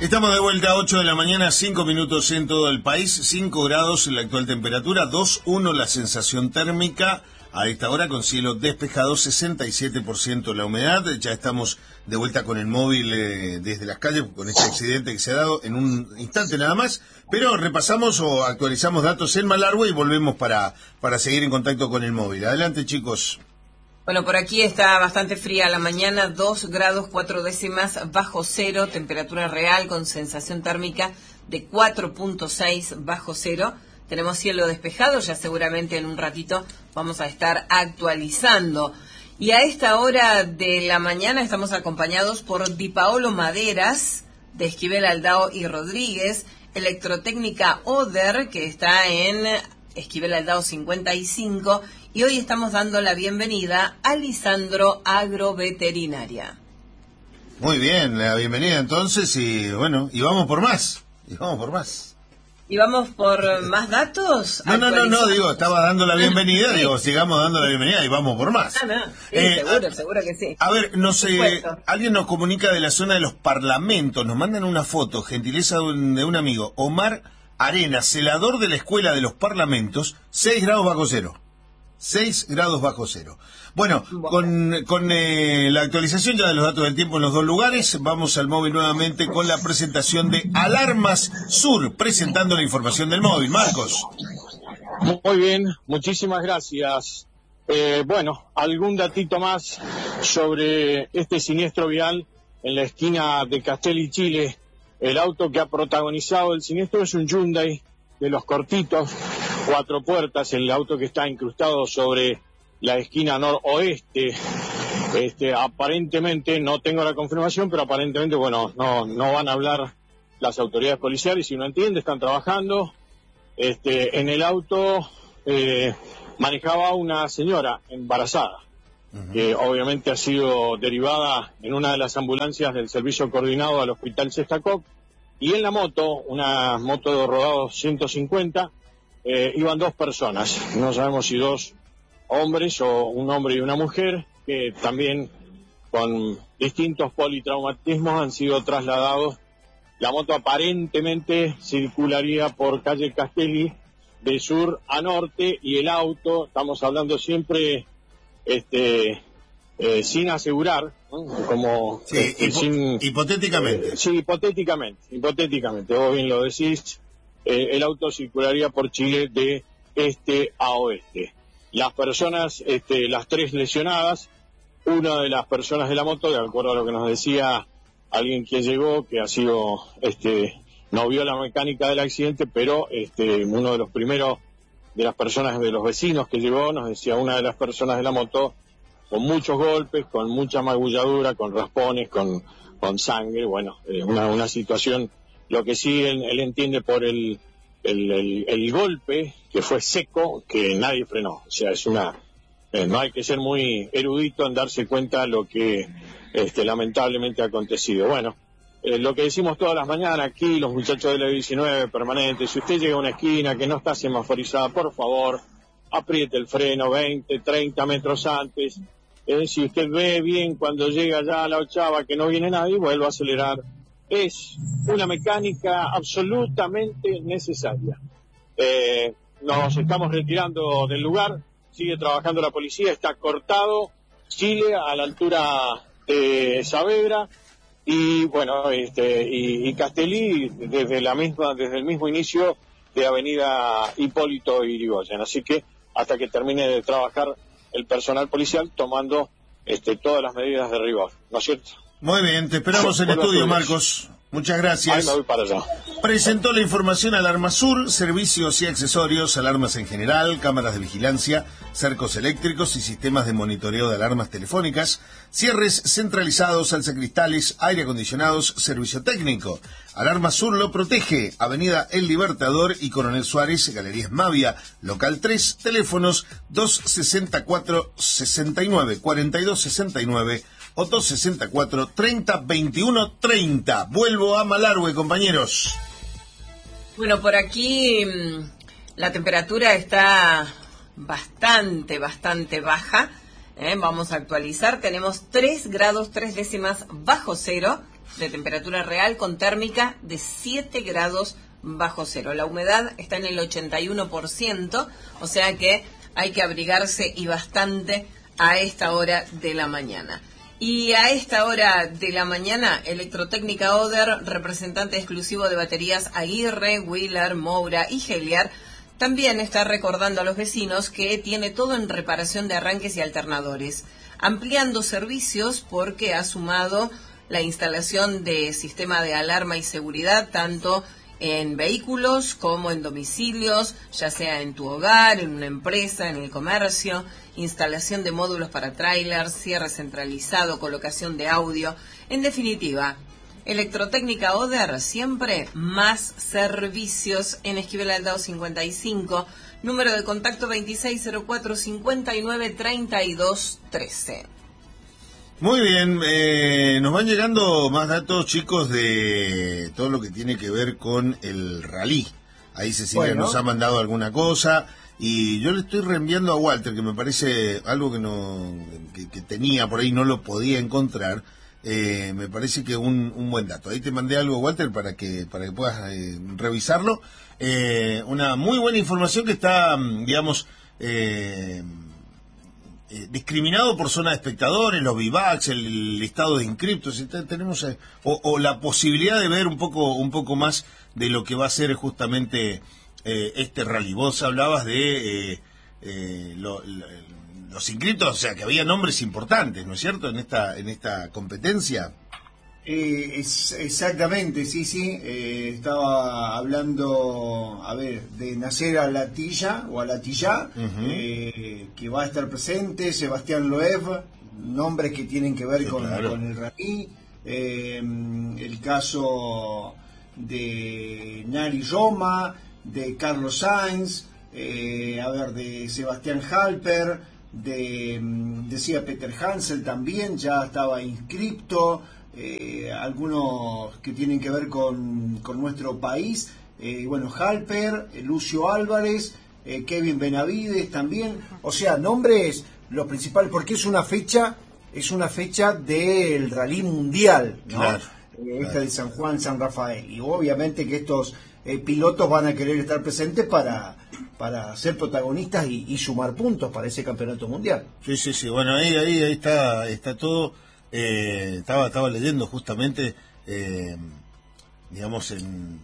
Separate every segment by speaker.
Speaker 1: Estamos de vuelta a 8 de la mañana, 5 minutos en todo el país, 5 grados la actual temperatura, 2,1 la sensación térmica, a esta hora con cielo despejado, 67% la humedad. Ya estamos de vuelta con el móvil desde las calles, con este accidente que se ha dado en un instante nada más, pero repasamos o actualizamos datos en Malargüe y volvemos para seguir en contacto con el móvil. Adelante, chicos.
Speaker 2: Bueno, por aquí está bastante fría la mañana, 2 grados 4 décimas bajo cero, temperatura real con sensación térmica de 4,6 bajo cero. Tenemos cielo despejado, ya seguramente en un ratito vamos a estar actualizando. Y a esta hora de la mañana estamos acompañados por Di Paolo Maderas, de Esquivel, Aldao y Rodríguez, Electrotécnica Oder, que está en Esquivel, Aldao 55, y hoy estamos dando la bienvenida a Lisandro Agroveterinaria.
Speaker 1: Muy bien, la bienvenida entonces, y bueno, y vamos por más, ¿Y vamos por más datos? No, digo, estaba dando la bienvenida,
Speaker 2: sí.
Speaker 1: Digo, sigamos dando la bienvenida y vamos por más.
Speaker 2: Sí, seguro que sí.
Speaker 1: A ver, no sé, alguien nos comunica de la zona de los Parlamentos, nos mandan una foto, gentileza de un amigo, Omar Arena, celador de la escuela de los Parlamentos, 6 grados bajo cero. 6 grados bajo cero. Bueno, con la actualización ya de los datos del tiempo en los dos lugares, vamos al móvil nuevamente con la presentación de Alarmas Sur, presentando la información del móvil. Marcos.
Speaker 3: Muy bien, muchísimas gracias. Bueno, algún datito más sobre este siniestro vial en la esquina de Castel y Chile. El auto que ha protagonizado el siniestro es un Hyundai de los cortitos, 4 puertas, el auto que está incrustado sobre la esquina noroeste. Aparentemente, no tengo la confirmación, pero aparentemente, bueno, no van a hablar las autoridades policiales, si no entiende, están trabajando. En el auto manejaba una señora embarazada, que obviamente ha sido derivada en una de las ambulancias del servicio coordinado al Hospital Sestacoc, y en la moto, una moto de rodado 150, iban 2 personas, no sabemos si 2 hombres o un hombre y una mujer, que también con distintos politraumatismos han sido trasladados. La moto aparentemente circularía por calle Castelli de sur a norte, y el auto, estamos hablando siempre sin asegurar, ¿no? Como
Speaker 1: sí, hipotéticamente.
Speaker 3: Sí, hipotéticamente, vos bien lo decís. El auto circularía por Chile de este a oeste. Las personas, las 3 lesionadas, una de las personas de la moto, de acuerdo a lo que nos decía alguien que llegó, que ha sido, no vio la mecánica del accidente, pero uno de los primeros de las personas, de los vecinos que llegó, nos decía una de las personas de la moto con muchos golpes, con mucha magulladura, con raspones, con sangre, bueno, una situación. Lo que sí él entiende por el golpe, que fue seco, que nadie frenó. O sea, no hay que ser muy erudito en darse cuenta lo que lamentablemente ha acontecido. Bueno, lo que decimos todas las mañanas aquí, los muchachos de la 19 permanente, si usted llega a una esquina que no está semaforizada, por favor, apriete el freno 20, 30 metros antes. Si usted ve bien cuando llega ya a la 8ª que no viene nadie, vuelva a acelerar. Es una mecánica absolutamente necesaria. Nos estamos retirando del lugar, sigue trabajando la policía, está cortado Chile a la altura de Saavedra, y bueno, y Castelli desde el mismo inicio de avenida Hipólito Yrigoyen. Así que hasta que termine de trabajar el personal policial, tomando todas las medidas de rigor, ¿no es cierto?
Speaker 1: Muy bien, te esperamos en el estudio, Marcos. Muchas gracias.
Speaker 3: Ahí me voy para allá.
Speaker 1: Presentó la información Alarmas Sur, servicios y accesorios, alarmas en general, cámaras de vigilancia, cercos eléctricos y sistemas de monitoreo de alarmas telefónicas, cierres centralizados, alzacristales, aire acondicionados, servicio técnico. Alarmas Sur lo protege. Avenida El Libertador y Coronel Suárez, Galerías Mavia, local 3, teléfonos 264-69, 4269 o 264-30-21-30. Vuelvo a Malargüe, compañeros.
Speaker 2: Bueno, por aquí la temperatura está bastante baja. Vamos a actualizar. Tenemos 3 grados 3 décimas bajo cero. de temperatura real con térmica de 7 grados bajo cero. La humedad está en el 81%, o sea que hay que abrigarse y bastante a esta hora de la mañana. Y a esta hora de la mañana, Electrotécnica Oder, representante exclusivo de baterías Aguirre, Wheeler, Moura y Heliar, también está recordando a los vecinos que tiene todo en reparación de arranques y alternadores, ampliando servicios porque ha sumado la instalación de sistema de alarma y seguridad tanto en vehículos como en domicilios, ya sea en tu hogar, en una empresa, en el comercio, instalación de módulos para trailers, cierre centralizado, colocación de audio. En definitiva, Electrotécnica Oder, siempre más servicios en Esquivel Aldao 55, número de contacto 2604-593213.
Speaker 1: Muy bien, nos van llegando más datos, chicos, de todo lo que tiene que ver con el rally. Ahí Cecilia nos ha mandado alguna cosa y yo le estoy reenviando a Walter, que me parece algo que tenía por ahí, no lo podía encontrar. Me parece que un buen dato. Ahí te mandé algo, Walter, para que puedas revisarlo. Una muy buena información que está, digamos, discriminado por zona de espectadores, los VIVACs, el listado de inscriptos. Tenemos o la posibilidad de ver un poco más de lo que va a ser justamente este rally. Vos hablabas de los inscriptos, o sea, que había nombres importantes, ¿no es cierto?, en esta competencia.
Speaker 4: Exactamente, sí. Estaba hablando, de Nacer Alatilla, que va a estar presente, Sebastián Loev, nombres que tienen que ver
Speaker 1: sí,
Speaker 4: con el rally. El caso de Nari Roma, de Carlos Sainz, de Sebastián Halper, decía Peter Hansel también, ya estaba inscripto. Algunos que tienen que ver con nuestro país, Halper, Lucio Álvarez, Kevin Benavides también, o sea, nombres los principales, porque es una fecha del rally mundial, ¿no?
Speaker 1: Claro.
Speaker 4: Esta de San Juan, San Rafael, y obviamente que estos pilotos van a querer estar presentes para ser protagonistas y sumar puntos para ese campeonato mundial.
Speaker 1: Sí, bueno, ahí está todo. Estaba leyendo justamente, digamos, en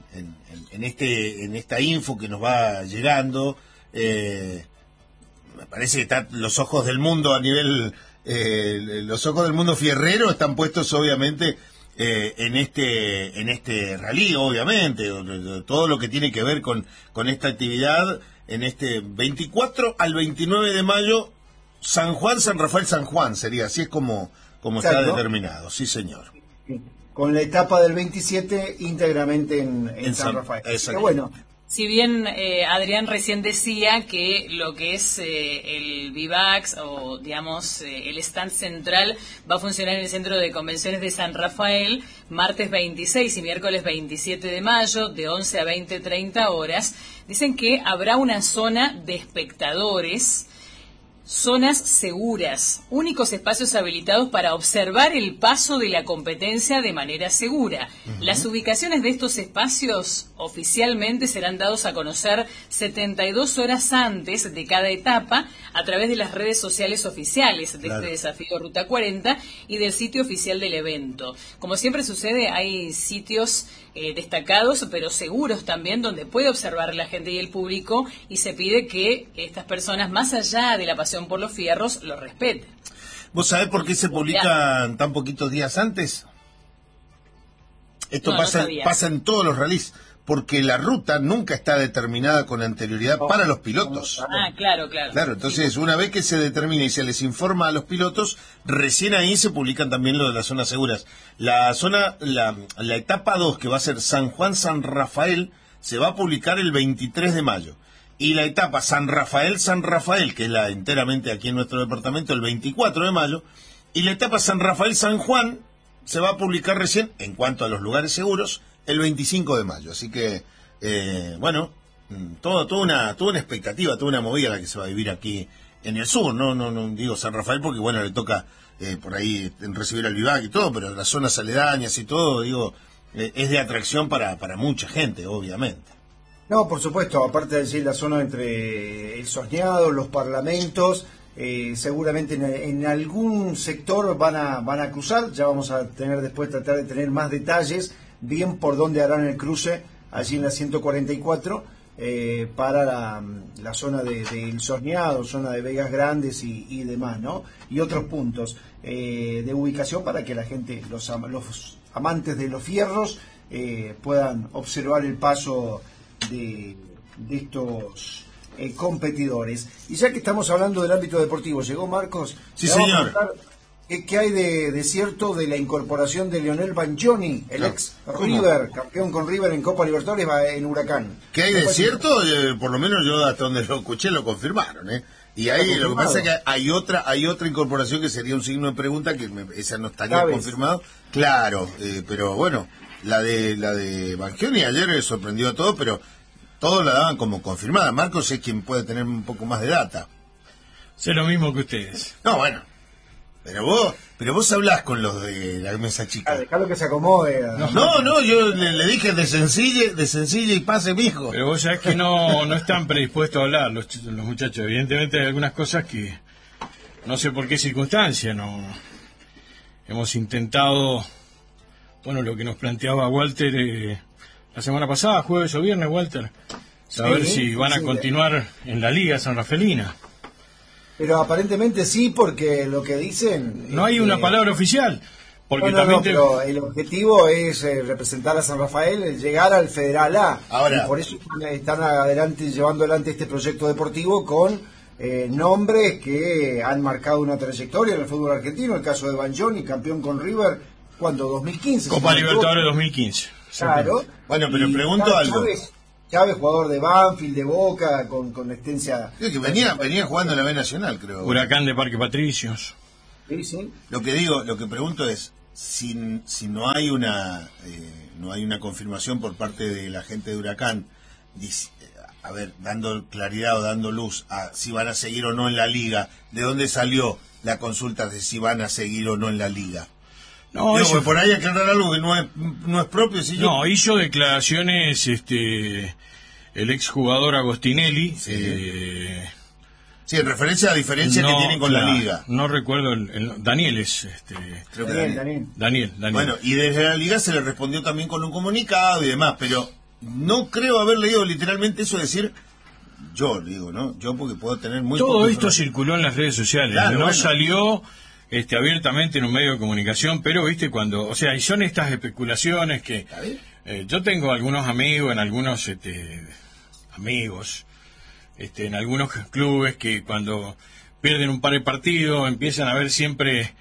Speaker 1: esta info que nos va llegando. Me parece que están los ojos del mundo a nivel, los ojos del mundo fierrero están puestos obviamente en este rally, obviamente, todo lo que tiene que ver con esta actividad en este 24 al 29 de mayo, San Juan, San Rafael, San Juan sería, así es como está determinado, sí señor.
Speaker 4: Con la etapa del 27 íntegramente en San Rafael. Pero bueno.
Speaker 5: Si bien Adrián recién decía que lo que es el VIVAX o digamos el stand central va a funcionar en el Centro de Convenciones de San Rafael martes 26 y miércoles 27 de mayo de 11 a 20:30 horas, dicen que habrá una zona de espectadores, zonas seguras, únicos espacios habilitados para observar el paso de la competencia de manera segura. Uh-huh. Las ubicaciones de estos espacios oficialmente serán dados a conocer 72 horas antes de cada etapa a través de las redes sociales oficiales de este desafío Ruta 40 y del sitio oficial del evento. Como siempre sucede, hay sitios destacados, pero seguros también, donde puede observar la gente y el público, y se pide que estas personas, más allá de la pasión por los fierros, lo respeten.
Speaker 1: ¿Vos sabés por qué se publican tan poquitos días antes? Esto pasa en todos los rallies, porque la ruta nunca está determinada con anterioridad para los pilotos.
Speaker 5: Claro.
Speaker 1: Claro, entonces una vez que se determina y se les informa a los pilotos, recién ahí se publican también lo de las zonas seguras. La etapa 2, que va a ser San Juan, San Rafael, se va a publicar el 23 de mayo. Y la etapa San Rafael, que es la enteramente aquí en nuestro departamento, el 24 de mayo. Y la etapa San Rafael, San Juan, se va a publicar recién, en cuanto a los lugares seguros, el 25 de mayo. Así que, toda una expectativa, toda una movida la que se va a vivir aquí en el sur. No digo San Rafael porque, le toca por ahí en recibir al Vivac y todo, pero las zonas aledañas y todo, digo, es de atracción para mucha gente, obviamente.
Speaker 4: No, por supuesto, aparte de decir la zona entre el Soñado, los parlamentos, seguramente en algún sector van a cruzar, ya vamos a tener después tratar de tener más detalles, bien por dónde harán el cruce, allí en la 144, para la zona del Soñado, zona de Vegas Grandes y demás, ¿no? Y otros puntos de ubicación para que la gente, los amantes de los fierros, puedan observar el paso de estos competidores. Y ya que estamos hablando del ámbito deportivo, ¿llegó Marcos?
Speaker 1: Sí, señor.
Speaker 4: ¿Qué hay de cierto de la incorporación de Lionel Banchoni, el ex River, campeón con River en Copa Libertadores, en Huracán?
Speaker 1: ¿Qué hay de cierto? Por lo menos yo hasta donde lo escuché lo confirmaron, Y ahí lo que pasa es que hay otra incorporación que sería un signo de pregunta, que esa no estaría confirmado. Claro, pero bueno, la de Banchoni ayer sorprendió a todos, pero todos la daban como confirmada. Marcos es quien puede tener un poco más de data.
Speaker 6: Sé lo mismo que ustedes.
Speaker 1: No, bueno. Pero vos hablás con los de la mesa chica.
Speaker 4: Dejalo que se acomode.
Speaker 1: No, yo le dije de sencilla y pase, mijo.
Speaker 6: Pero vos sabés que no están predispuestos a hablar los muchachos. Evidentemente hay algunas cosas que no sé por qué circunstancia no hemos intentado. Bueno, lo que nos planteaba Walter la semana pasada, jueves o viernes, Walter, saber si van a continuar en la Liga San Rafaelina.
Speaker 4: Pero aparentemente sí, porque lo que dicen...
Speaker 6: No hay una palabra oficial. Porque
Speaker 4: pero el objetivo es representar a San Rafael, llegar al Federal A.
Speaker 1: Ahora,
Speaker 4: y por eso están llevando adelante este proyecto deportivo con nombres que han marcado una trayectoria en el fútbol argentino. El caso de Banchoni, campeón con River, ¿cuándo? 2015.
Speaker 6: Copa Libertadores 2015.
Speaker 4: Claro.
Speaker 1: Bueno, pero pregunto algo.
Speaker 4: Chávez, jugador de Banfield, de Boca, con extensa...
Speaker 1: Sí, que venía jugando en la B Nacional, creo.
Speaker 6: Huracán de Parque Patricios.
Speaker 4: Sí.
Speaker 1: Lo que pregunto es, si no hay una confirmación por parte de la gente de Huracán, dando claridad o dando luz a si van a seguir o no en la Liga, ¿de dónde salió la consulta de si van a seguir o no en la Liga?
Speaker 6: No,
Speaker 1: por ahí aclarar algo que no es propio.
Speaker 6: Hizo declaraciones el exjugador Agostinelli.
Speaker 1: Sí, en referencia a diferencias que tienen con la Liga.
Speaker 6: No recuerdo, Daniel es...
Speaker 1: Creo que
Speaker 6: Daniel.
Speaker 1: Bueno, y desde la Liga se le respondió también con un comunicado y demás, pero no creo haber leído literalmente eso, decir... Yo digo, ¿no? Yo porque puedo tener muy...
Speaker 6: Todo esto circuló en las redes sociales,
Speaker 1: claro,
Speaker 6: salió... abiertamente en un medio de comunicación, pero viste cuando, o sea, y son estas especulaciones que yo tengo algunos amigos, en algunos en algunos clubes que cuando pierden un par de partidos empiezan a ver siempre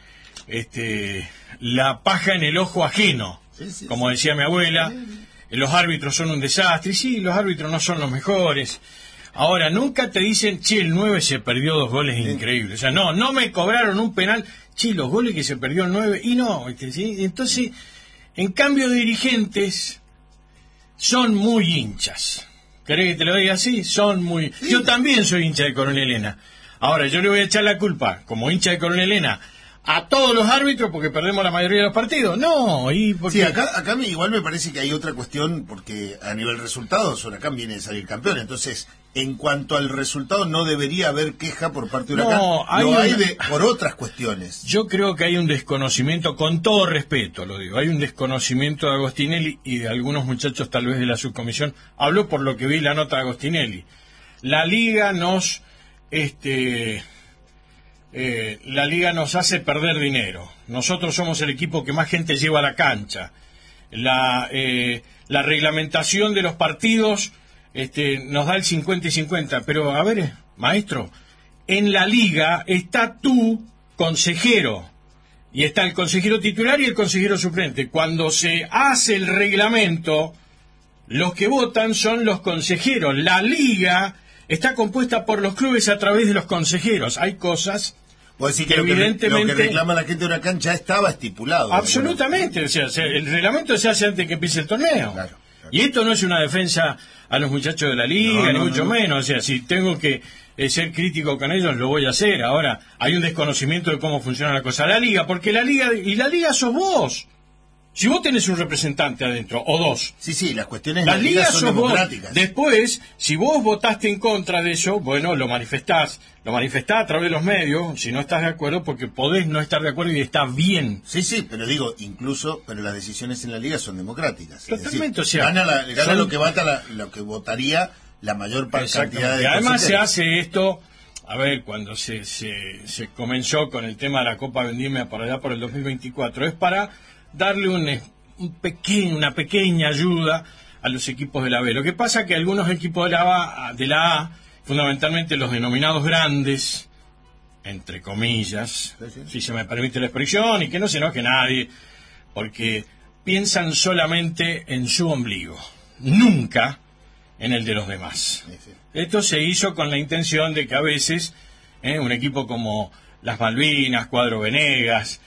Speaker 6: la paja en el ojo ajeno, como decía mi abuela. Los árbitros son un desastre, y sí, los árbitros no son los mejores. Ahora, nunca te dicen, el 9 se perdió 2 goles increíbles. O sea, no me cobraron un penal. Los goles que se perdió el 9, y no. ¿Sí? Entonces, en cambio, dirigentes son muy hinchas. ¿Querés que te lo diga así? Son muy... Sí. Yo también soy hincha de Coronel Elena. Ahora, yo le voy a echar la culpa, como hincha de Coronel Elena, a todos los árbitros porque perdemos la mayoría de los partidos. No, y porque...
Speaker 1: Sí, acá igual me parece que hay otra cuestión, porque a nivel resultados Huracán viene de salir campeón, entonces en cuanto al resultado no debería haber queja por parte de Huracán, por otras cuestiones.
Speaker 6: Yo creo que hay un desconocimiento, con todo respeto lo digo, hay un desconocimiento de Agostinelli y de algunos muchachos tal vez de la subcomisión. Hablo por lo que vi la nota de Agostinelli. La Liga nos... la Liga nos hace perder dinero. Nosotros somos el equipo que más gente lleva a la cancha. La reglamentación de los partidos nos da el 50 y 50. Pero, a ver, maestro, en la Liga está tu consejero. Y está el consejero titular y el consejero suplente. Cuando se hace el reglamento, los que votan son los consejeros. La Liga está compuesta por los clubes a través de los consejeros. Hay cosas
Speaker 1: Puedo decir que evidentemente lo que reclama la gente de Huracán ya estaba estipulado.
Speaker 6: Absolutamente, o sea, el reglamento se hace antes que empiece el torneo. Claro. Y esto no es una defensa a los muchachos de la Liga, ni mucho menos. O sea, si tengo que ser crítico con ellos, lo voy a hacer. Ahora, hay un desconocimiento de cómo funciona la cosa. La liga, porque la liga sos vos. Si vos tenés un representante adentro, o dos.
Speaker 1: Sí, las cuestiones
Speaker 6: las ligas
Speaker 1: son
Speaker 6: sos vos.
Speaker 1: democráticas.
Speaker 6: Después, si vos votaste en contra de eso, bueno, lo manifestás a través de los medios, si no estás de acuerdo, porque podés no estar de acuerdo y está bien.
Speaker 1: Sí, pero digo, pero las decisiones en la liga son democráticas.
Speaker 6: Totalmente,
Speaker 1: es decir, gana lo que lo que votaría la mayor cantidad de.
Speaker 6: Y además se hace esto, a ver, cuando se comenzó con el tema de la Copa Vendimia por allá por el 2024, es para darle una pequeña ayuda a los equipos de la B. Lo que pasa es que algunos equipos de la A, fundamentalmente los denominados grandes, entre comillas, si se me permite la expresión, y que no se enoje nadie, porque piensan solamente en su ombligo, nunca en el de los demás. Esto se hizo con la intención de que a veces un equipo como las Malvinas, Cuadro Venegas,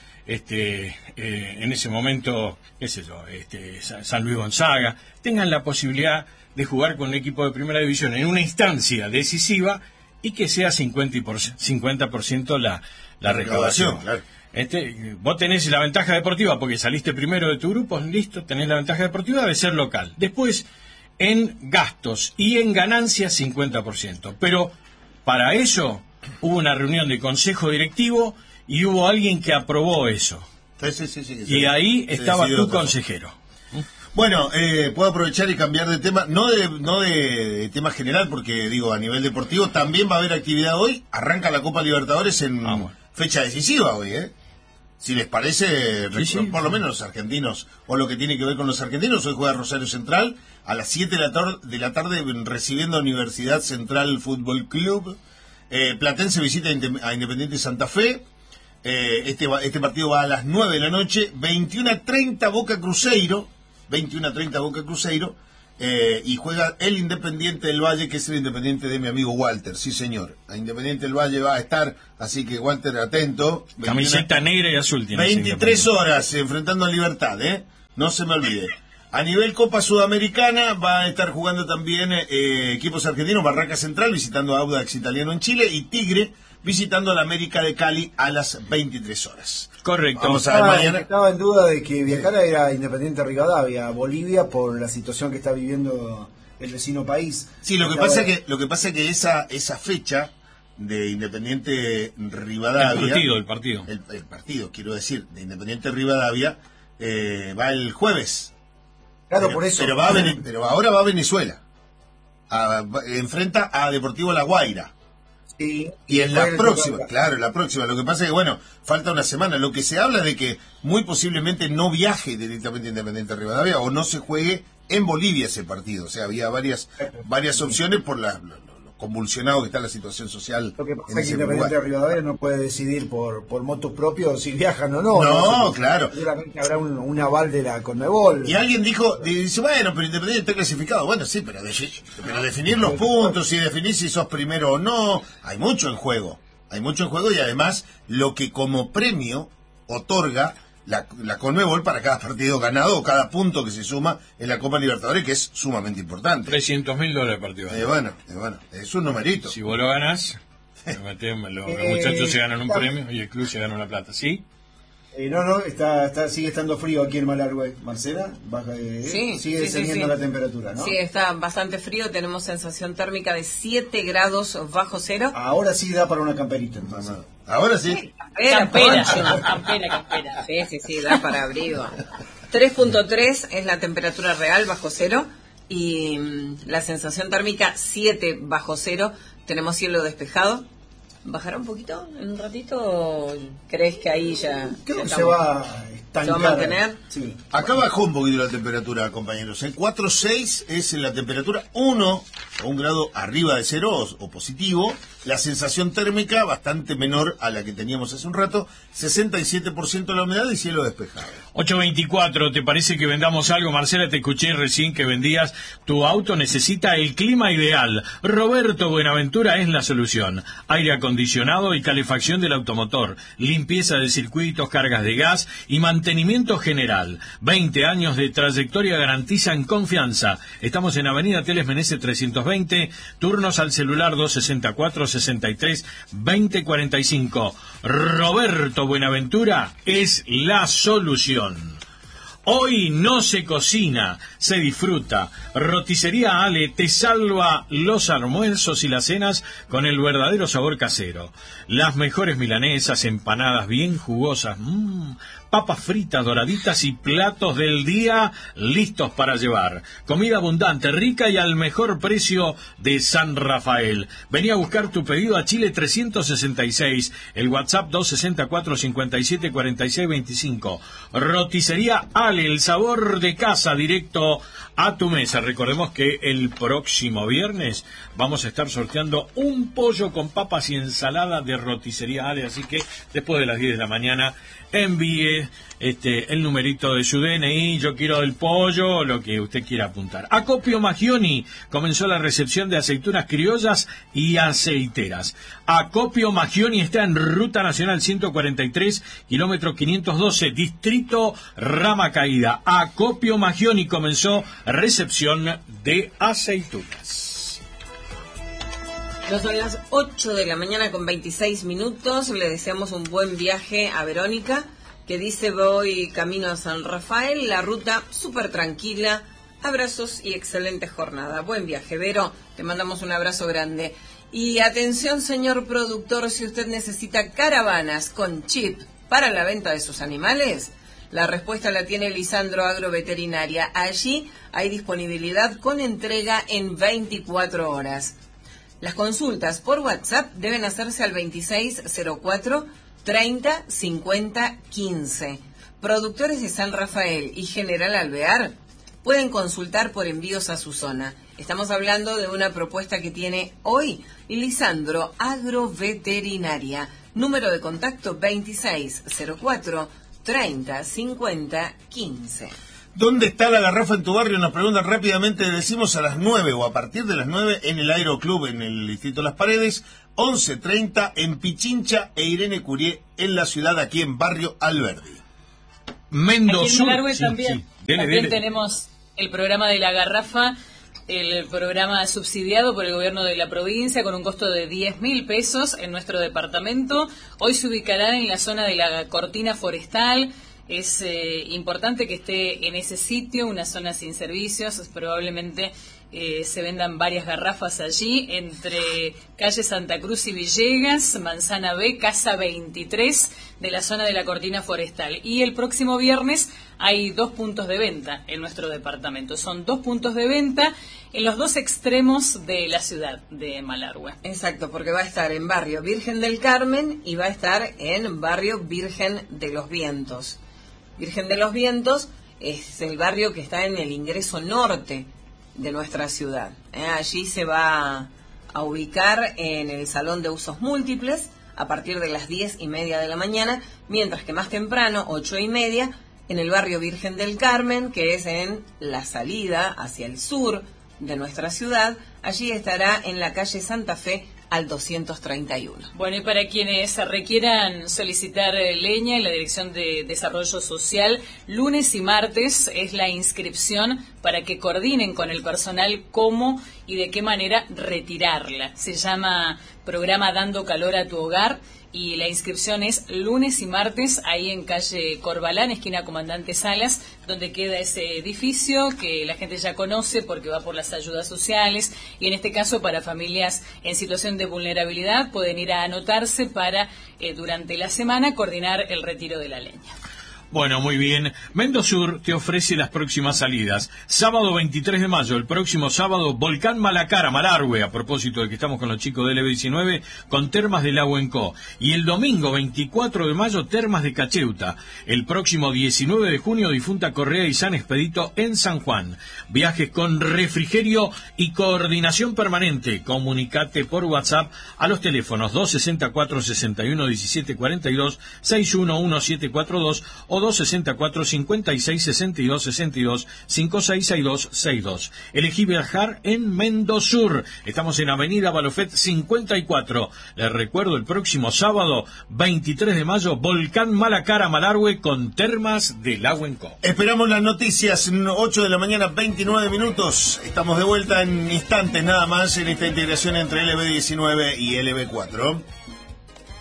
Speaker 6: en ese momento, qué sé yo, San Luis Gonzaga, tengan la posibilidad de jugar con un equipo de primera división en una instancia decisiva y que sea 50% la recaudación.
Speaker 1: Claro.
Speaker 6: Vos tenés la ventaja deportiva porque saliste primero de tu grupo, listo, tenés la ventaja deportiva de ser local. Después, en gastos y en ganancias, 50%. Pero para eso hubo una reunión de consejo directivo y hubo alguien que aprobó eso.
Speaker 1: Sí,
Speaker 6: y ahí estaba tu consejero.
Speaker 1: Bueno, puedo aprovechar y cambiar de tema, no de tema general, porque digo, a nivel deportivo también va a haber actividad hoy. Arranca la Copa Libertadores en fecha decisiva hoy, Si les parece, por lo menos los argentinos, o lo que tiene que ver con los argentinos, hoy juega Rosario Central a las 7 de la tarde recibiendo a Universidad Central Fútbol Club. Platense visita a Independiente Santa Fe. Este partido va a las 9 de la noche, 21:30 Boca Cruzeiro, y juega el Independiente del Valle, que es el Independiente de mi amigo Walter, sí señor. A Independiente del Valle va a estar, así que Walter, atento.
Speaker 6: Camiseta negra y azul tiene.
Speaker 1: 23 horas enfrentando a Libertad, no se me olvide. A nivel Copa Sudamericana va a estar jugando también equipos argentinos, Barraca Central visitando a Audax Italiano en Chile y Tigre visitando a la América de Cali a las 23 horas.
Speaker 6: Correcto.
Speaker 1: Vamos a ver mañana.
Speaker 4: Estaba en duda de que viajara era Independiente Rivadavia, Bolivia, por la situación que está viviendo el vecino país.
Speaker 1: Sí, lo que pasa es que esa fecha de Independiente Rivadavia,
Speaker 6: el partido,
Speaker 1: el partido, quiero decir, de Independiente Rivadavia va el jueves.
Speaker 4: Claro, por eso.
Speaker 1: Pero ahora va a Venezuela. Enfrenta a Deportivo La Guaira.
Speaker 4: Sí,
Speaker 1: y en la próxima, lo que pasa es que, falta una semana. Lo que se habla es de que muy posiblemente no viaje directamente Independiente Rivadavia o no se juegue en Bolivia ese partido. O sea, había varias opciones por lo convulsionado que está la situación social.
Speaker 4: Lo que pasa es que Independiente Rivadavia no puede decidir por motos propios si viajan o no.
Speaker 1: No, claro.
Speaker 4: Seguramente habrá un aval de la Conmebol.
Speaker 1: Y alguien dice, pero Independiente está clasificado. Bueno, sí, pero definir los puntos y definir si sos primero o no, hay mucho en juego. Y además lo que como premio otorga la Conmebol para cada partido ganado o cada punto que se suma en la Copa Libertadores, que es sumamente importante.
Speaker 6: $300.000 partido.
Speaker 1: Bueno, es un numerito.
Speaker 6: Si vos lo ganás, los muchachos se ganan un premio y el club se gana una plata, ¿sí?
Speaker 4: Sigue estando frío aquí en Malargüe. Marcela, sigue descendiendo la temperatura, ¿no?
Speaker 2: Sí, está bastante frío, tenemos sensación térmica de 7 grados bajo cero.
Speaker 4: Ahora sí da para una camperita, entonces.
Speaker 1: Ahora sí.
Speaker 5: Campera.
Speaker 2: Sí, da para abrigo. 3.3 es la temperatura real bajo cero y la sensación térmica 7 bajo cero. Tenemos cielo despejado. ¿Bajará un poquito en un ratito o crees que ahí ya...
Speaker 4: Creo que se va a estancar.
Speaker 2: ¿Se va a mantener?
Speaker 4: Sí.
Speaker 1: Acá bajó un poquito la temperatura, compañeros. El 4.6 es la temperatura 1 o un grado arriba de cero o positivo. La sensación térmica bastante menor a la que teníamos hace un rato. 67% la humedad y cielo despejado.
Speaker 6: 8.24, ¿te parece que vendamos algo? Marcela, te escuché recién que vendías. Tu auto necesita el clima ideal. Roberto Buenaventura es la solución. Aire acondicionado y calefacción del automotor. Limpieza de circuitos, cargas de gas y mantenimiento Mantenimiento general. 20 años de trayectoria garantizan confianza. Estamos en Avenida Teles Menezes 320. Turnos al celular 264-63-2045. Roberto Buenaventura es la solución. Hoy no se cocina, se disfruta. Roticería Ale te salva los almuerzos y las cenas con el verdadero sabor casero. Las mejores milanesas, empanadas bien jugosas, papas fritas doraditas y platos del día listos para llevar. Comida abundante, rica y al mejor precio de San Rafael. Vení a buscar tu pedido a Chile 366, el WhatsApp 264-574625. Roticería Ale, el sabor de casa directo a tu mesa. Recordemos que el próximo viernes vamos a estar sorteando un pollo con papas y ensalada de Roticería Ale, así que después de las 10 de la mañana envíe el numerito de su DNI, yo quiero el pollo, lo que usted quiera apuntar. Acopio Magioni comenzó la recepción de aceitunas criollas y aceiteras. Acopio Magioni está en Ruta Nacional 143, kilómetro 512, distrito Rama Caída. Acopio Magioni comenzó recepción de aceitunas.
Speaker 2: Ya son las 8 de la mañana con 26 minutos. Le deseamos un buen viaje a Verónica, que dice: voy camino a San Rafael, la ruta súper tranquila. Abrazos y excelente jornada. Buen viaje, Vero. Te mandamos un abrazo grande. Y atención, señor productor, si usted necesita caravanas con chip para la venta de sus animales, la respuesta la tiene Lisandro Agroveterinaria. Allí hay disponibilidad con entrega en 24 horas. Las consultas por WhatsApp deben hacerse al 2604 30 50 15. Productores de San Rafael y General Alvear pueden consultar por envíos a su zona. Estamos hablando de una propuesta que tiene hoy Lisandro Agroveterinaria. Número de contacto 2604 30 50 15.
Speaker 1: ¿Dónde está la garrafa en tu barrio? Nos preguntan rápidamente, decimos a las 9 o a partir de las 9 en el Aeroclub en el Distrito Las Paredes, 11:30 en Pichincha e Irene Curié en la ciudad, aquí en Barrio Alberdi.
Speaker 5: Aquí en Malargüe también tenemos el programa de la garrafa, el programa subsidiado por el gobierno de la provincia con un costo de 10.000 pesos en nuestro departamento. Hoy se ubicará en la zona de la cortina forestal. Es importante que esté en ese sitio, una zona sin servicios. Probablemente se vendan varias garrafas allí, entre calle Santa Cruz y Villegas, Manzana B, Casa 23, de la zona de la cortina forestal. Y el próximo viernes hay 2 puntos de venta en nuestro departamento. Son 2 puntos de venta en los 2 extremos de la ciudad de Malargüe.
Speaker 2: Exacto, porque va a estar en Barrio Virgen del Carmen y va a estar en Barrio Virgen de los Vientos. Virgen de los Vientos es el barrio que está en el ingreso norte de nuestra ciudad. Allí se va a ubicar en el Salón de Usos Múltiples a partir de las 10:30 de la mañana, mientras que más temprano, 8:30, en el barrio Virgen del Carmen, que es en la salida hacia el sur de nuestra ciudad. Allí estará en la calle Santa Fe al 231.
Speaker 5: Bueno, y para quienes requieran solicitar leña en la Dirección de Desarrollo Social, lunes y martes es la inscripción para que coordinen con el personal cómo y de qué manera retirarla. Se llama Programa Dando Calor a tu Hogar y la inscripción es lunes y martes ahí en calle Corbalán, esquina Comandante Salas, donde queda ese edificio que la gente ya conoce porque va por las ayudas sociales, y en este caso para familias en situación de vulnerabilidad pueden ir a anotarse para durante la semana coordinar el retiro de la leña.
Speaker 6: Bueno, muy bien. Mendosur te ofrece las próximas salidas. Sábado 23 de mayo, el próximo sábado, Volcán Malacara, Malargüe, a propósito de que estamos con los chicos del EB19, con Termas del Ahuencó. Y el domingo 24 de mayo, Termas de Cacheuta. El próximo 19 de junio, Difunta Correa y San Expedito en San Juan. Viajes con refrigerio y coordinación permanente. Comunicate por WhatsApp a los teléfonos 264-61-1742, 611-742 o 0264 56 62 62 5662 62. Elegí viajar en Mendosur. Estamos en Avenida Balofet 54. Les recuerdo, el próximo sábado 23 de mayo, Volcán Malacara Malargüe con termas del Ahuencó.
Speaker 1: Esperamos las noticias, 8 de la mañana, 29 minutos. Estamos de vuelta en instantes nada más en esta integración entre LB19 y LB4.